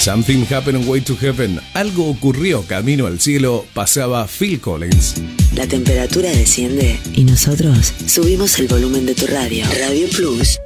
Something happened on way to heaven. Algo ocurrió camino al cielo. Pasaba Phil Collins. La temperatura desciende y nosotros subimos el volumen de tu radio. Radio Plus